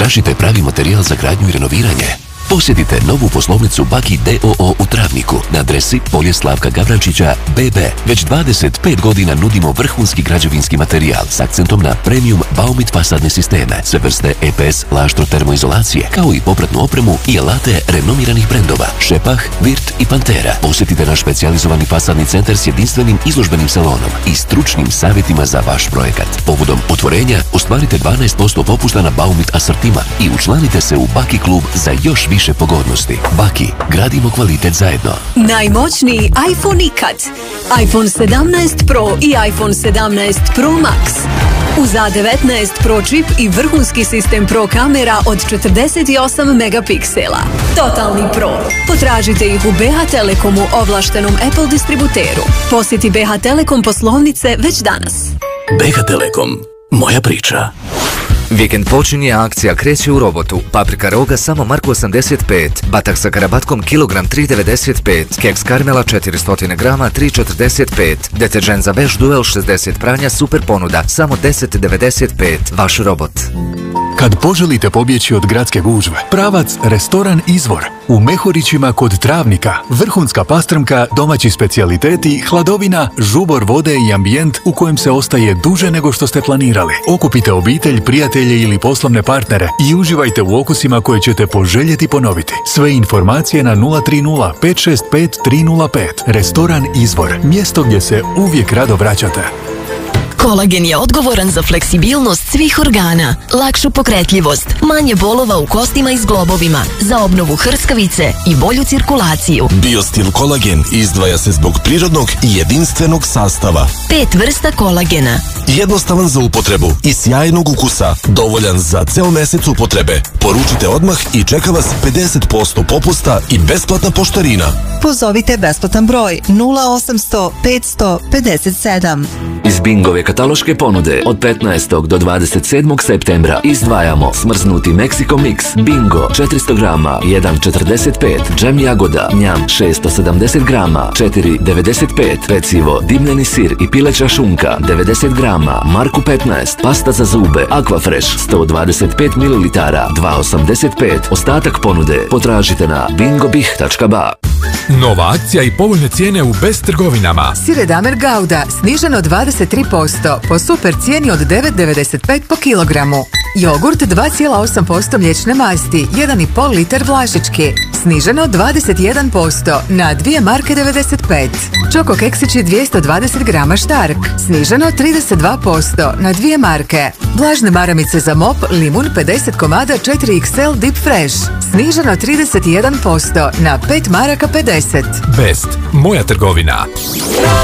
Tražite pravi materijal za gradnju i renoviranje? Posjetite novu poslovnicu Baki d.o.o. u Travniku na adresi Polje Slavka Gavrančića BB. Već 25 godina nudimo vrhunski građevinski materijal s akcentom na premium Baumit fasadne sisteme, sve vrste EPS laštro termoizolacije, kao i popratnu opremu i alate renomiranih brendova Šepah, Virt i Pantera. Posjetite naš specijalizovani fasadni centar s jedinstvenim izložbenim salonom i stručnim savjetima za vaš projekat. Povodom otvorenja ostvarite 12% popusta na Baumit asortima i učlanite se u Baki klub za još više pogodnosti. Baki, gradimo kvalitet zajedno. Najmoćniji iPhone ikad. iPhone 17 Pro i iPhone 17 Pro Max. Uz A19 Pro čip i vrhunski sistem Pro kamera od 48 megapiksela. Totalni Pro. Potražite ih u BH Telekomu, ovlaštenom Apple distributeru. Posjeti BH Telekom poslovnice već danas. BH Telekom. Moja priča. Vikend počinje, akcija kreće u Robotu. Paprika roga samo marku 85, batak sa karabatkom kilogram 3,95, keks karmela 400 grama 3,45, deterđent za veš Duel 60 pranja super ponuda samo 10,95. Vaš Robot. Kad poželite pobjeći od gradske gužve, pravac restoran Izvor. U Mehorićima kod Travnika. Vrhunska pastrmka, domaći specijaliteti, hladovina, žubor vode i ambijent u kojem se ostaje duže nego što ste planirali. Okupite obitelj, prijatelje ili poslovne partnere i uživajte u okusima koje ćete poželjeti ponoviti. Sve informacije na 030 565 305. Restoran Izvor. Mjesto gdje se uvijek rado vraćate. Kolagen je odgovoran za fleksibilnost svih organa, lakšu pokretljivost, manje bolova u kostima i zglobovima, za obnovu hrskavice i bolju cirkulaciju. Biostil kolagen izdvaja se zbog prirodnog i jedinstvenog sastava. 5 vrsta kolagena. Jednostavan za upotrebu i sjajnog ukusa, dovoljan za ceo mesec upotrebe. Poručite odmah i čeka vas 50% popusta i besplatna poštarina. Pozovite besplatan broj 0800 557. Iz Bingove kataloške ponude od 15. do 27. septembra izdvajamo smrznuti Mexico Mix, Bingo 400 grama 1,45, džem jagoda, njam 670 grama 4,95, pecivo, dimljeni sir i pileća šunka 90 grama, Marku 15, pasta za zube, Aquafresh 125 ml 2,85. Ostatak ponude potražite na bingobih.ba. Nova akcija i povoljne cijene u Best trgovinama. Sire Damer Gouda sniženo 23% po super cijeni od 9,95 po kilogramu. Jogurt 2,8% mliječne masti 1,5 litar Vlašički sniženo 21% na 2 marke 95. Čoko keksići 220 grama Štark sniženo 32% na 2 marke. Vlažne maramice za mop Limun 50 komada 4XL Deep Fresh sniženo 31% na 5 maraka 50. Best, moja trgovina.